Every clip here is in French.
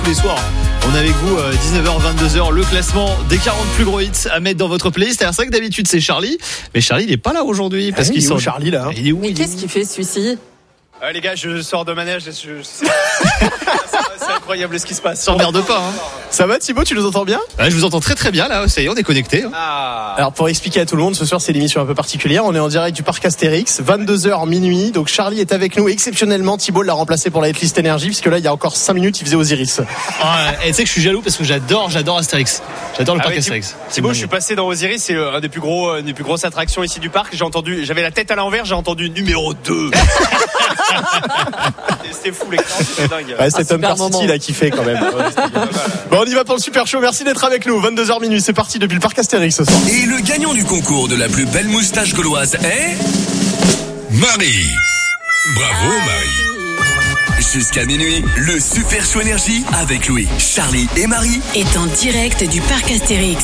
Tous les soirs, on est avec vous 19h, 22h, le classement des 40 plus gros hits à mettre dans votre playlist. Alors c'est vrai que d'habitude c'est Charlie, mais Charlie il est pas là aujourd'hui parce qu'il est où Charlie là. Il est où? Mais qu'est-ce qu'il fait celui-ci? Les gars, je sors de manège. C'est incroyable ce qui se passe. S'emmerde pas. Hein. Ça va Thibaut, tu nous entends bien? Je vous entends très très bien là. Ça y est, on est connecté. Hein. Alors pour expliquer à tout le monde, ce soir c'est l'émission un peu particulière. On est en direct du parc Astérix, 22h minuit. Donc Charlie est avec nous. Exceptionnellement, Thibaut l'a remplacé pour la hitlist énergie, puisque là il y a encore 5 minutes, il faisait Osiris. Et tu sais que je suis jaloux parce que j'adore Astérix. J'adore le parc Astérix. Thibaut, je suis passé dans Osiris, c'est un des plus grosses attractions ici du parc. J'avais la tête à l'envers, j'ai entendu numéro 2. C'était fou l'écran, c'était dingue. Ouais, c'est Tom Persity là qui fait quand même. Bon, on y va pour le super show. Merci d'être avec nous. 22h minuit, c'est parti depuis le parc Astérix ce soir. Et le gagnant du concours de la plus belle moustache gauloise est Marie. Bravo Marie. Jusqu'à minuit, le super show énergie avec Louis, Charlie et Marie est en direct du parc Astérix.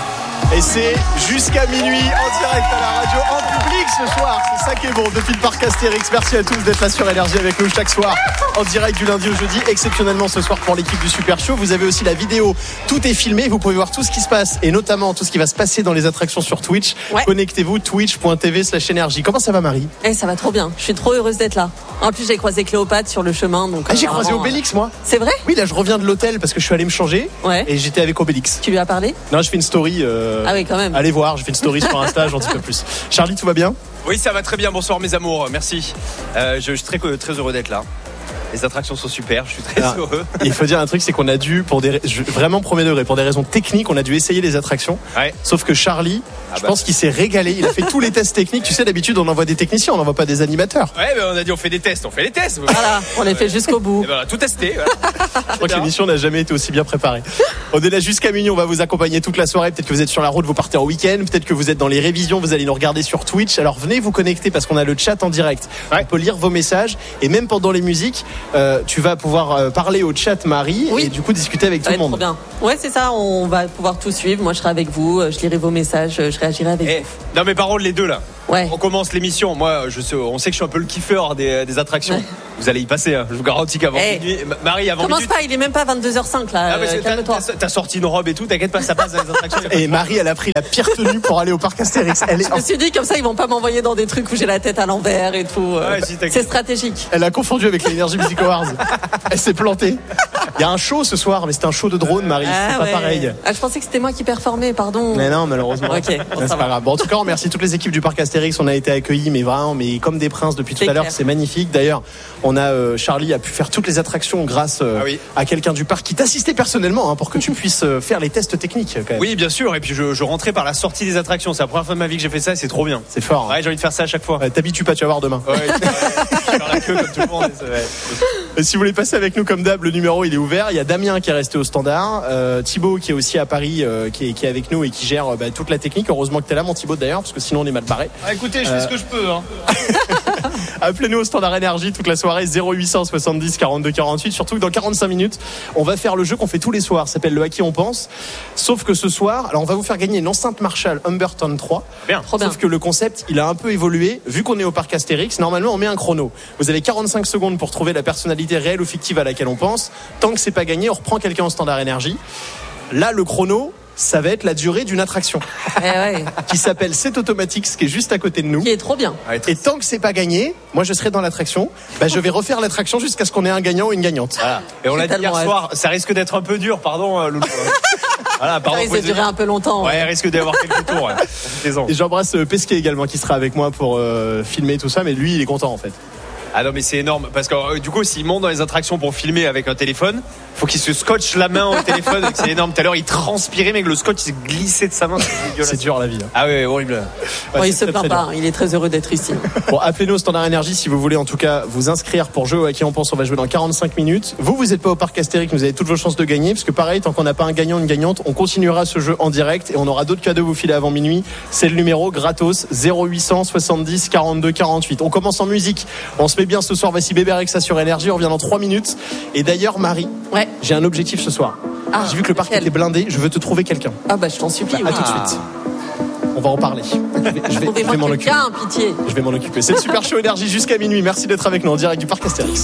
Et c'est jusqu'à minuit en direct à la radio, en public ce soir. C'est ça qui est bon depuis le parc Astérix. Merci à tous d'être là sur Énergie avec nous chaque soir en direct du lundi au jeudi. Exceptionnellement ce soir pour l'équipe du Super Show. Vous avez aussi la vidéo. Tout est filmé. Vous pouvez voir tout ce qui se passe et notamment tout ce qui va se passer dans les attractions sur Twitch. Ouais. Connectez-vous twitch.tv/énergie. Comment ça va Marie? Ça va trop bien. Je suis trop heureuse d'être là. En plus j'ai croisé Cléopâtre sur le chemin. Donc, j'ai croisé Obélix moi. C'est vrai? Oui, là je reviens de l'hôtel parce que je suis allé me changer. Ouais. Et j'étais avec Obélix. Tu lui as parlé? Non, je fais une story. Ah oui, quand même. Allez voir, je fais une story sur Insta, j'en dis pas plus. Charlie, tout va bien? Oui, ça va très bien. Bonsoir mes amours, merci. Je suis très heureux d'être là. Les attractions sont super, je suis très heureux. Il faut dire un truc, c'est qu'on a dû, vraiment premier degré, pour des raisons techniques, on a dû essayer les attractions. Ouais. Sauf que Charlie, je pense qu'il s'est régalé. Il a fait tous les tests techniques. Tu sais, d'habitude, on envoie des techniciens, on n'envoie pas des animateurs. Ouais, mais on a dit on fait les tests. Voilà, on les fait jusqu'au bout. Et voilà, tout testé. Voilà. Je crois que l'émission n'a jamais été aussi bien préparée. On est là jusqu'à minuit, on va vous accompagner toute la soirée. Peut-être que vous êtes sur la route, vous partez en week-end. Peut-être que vous êtes dans les révisions, vous allez nous regarder sur Twitch. Alors venez vous connecter parce qu'on a le chat en direct. Ouais. On peut lire vos messages et même pendant les musiques, tu vas pouvoir parler au chat Marie et du coup discuter avec tout le monde. Trop bien. Ouais, c'est ça, on va pouvoir tout suivre. Moi je serai avec vous, je lirai vos messages, je réagirai avec vous. Non mais par contre les deux là. Ouais. On commence l'émission. Moi, on sait que je suis un peu le kiffeur des attractions. Ouais. Vous allez y passer. Hein. Je vous garantis qu'avant minuit, Marie, avant commence minuit. Pas, il est même pas 22h05 là. Calme-toi. T'as sorti une robe et tout. T'inquiète pas, ça passe dans les attractions. Et Marie, elle a pris la pire tenue pour aller au parc Astérix. Je me suis dit comme ça, ils vont pas m'envoyer dans des trucs où j'ai la tête à l'envers et tout. Ouais, c'est stratégique. Elle a confondu avec l'Energy Music Awards. Elle s'est plantée. Il y a un show ce soir, mais c'est un show de drone, Marie. C'est pas pareil. Je pensais que c'était moi qui performais, pardon. Mais non, malheureusement. Ok. C'est pas grave. Bon, en tout cas, on remercie toutes les équipes du parc Astérix. On a été accueillis, mais comme des princes depuis tout à l'heure. C'est magnifique. D'ailleurs, on a Charlie a pu faire toutes les attractions grâce à quelqu'un du parc qui t'assistait personnellement pour que tu puisses faire les tests techniques. Quand même. Oui, bien sûr. Et puis je rentrais par la sortie des attractions. C'est la première fois de ma vie que j'ai fait ça. Et c'est trop bien. C'est fort. Ouais, j'ai envie de faire ça à chaque fois. T'habitues pas, tu vas voir demain. Ouais, je vais faire la queue comme tout le monde. Et si vous voulez passer avec nous comme d'hab, le numéro il est ouvert. Il y a Damien qui est resté au standard, Thibaut qui est aussi à Paris, qui est avec nous et qui gère toute la technique. Heureusement que t'es là, mon Thibaut d'ailleurs, parce que sinon on est mal barré. Écoutez, je fais ce que je peux. Hein. Appelez-nous au standard énergie toute la soirée 0800 70 42 48. Surtout que dans 45 minutes, on va faire le jeu qu'on fait tous les soirs. Ça s'appelle le À qui on pense. Sauf que ce soir, alors on va vous faire gagner une enceinte Marshall Humberton 3. Bien. Sauf que le concept, il a un peu évolué. Vu qu'on est au parc Astérix, normalement on met un chrono. Vous avez 45 secondes pour trouver la personnalité réelle ou fictive à laquelle on pense. Tant que c'est pas gagné, on reprend quelqu'un au standard énergie. Là, le chrono, ça va être la durée d'une attraction qui s'appelle C'est Automatique, qui est juste à côté de nous. Qui est trop bien. Et tant que c'est pas gagné, moi je serai dans l'attraction. Je vais refaire l'attraction jusqu'à ce qu'on ait un gagnant ou une gagnante. Voilà. Et on l'a dit hier soir, ça risque d'être un peu dur, pardon Loulou. Voilà, pardon. Ça risque de durer un peu longtemps. Ouais, il risque d'y avoir quelques tours. Et j'embrasse Pesquet également qui sera avec moi pour filmer tout ça, mais lui il est content en fait. Ah non mais c'est énorme parce que du coup s'il monte dans les attractions pour filmer avec un téléphone, faut qu'il se scotche la main au téléphone. C'est énorme. Tout à l'heure il transpirait mais que le scotch il se glissait de sa main. C'est dur la vie. Ah ouais, horrible. Il se plaint pas. Il est très heureux d'être ici. Bon, appelez-nous au standard énergie si vous voulez en tout cas vous inscrire pour jouer à qui on pense. On va jouer dans 45 minutes. Vous êtes pas au parc Astérix, vous avez toutes vos chances de gagner parce que pareil, tant qu'on n'a pas un gagnant, une gagnante, on continuera ce jeu en direct et on aura d'autres cadeaux à vous filer avant minuit. C'est le numéro gratos 0800 70 42 48. On commence en musique. On se met bien ce soir. Voici Bébé Rexha sur Énergie. On revient dans 3 minutes. Et d'ailleurs, Marie, j'ai un objectif ce soir. J'ai vu que le parc était blindé. Je veux te trouver quelqu'un. Je t'en supplie. À tout de suite. On va en parler. Je vais m'en occuper. Pitié. Je vais m'en occuper. C'est le Super Show Énergie jusqu'à minuit. Merci d'être avec nous en direct du parc Astérix.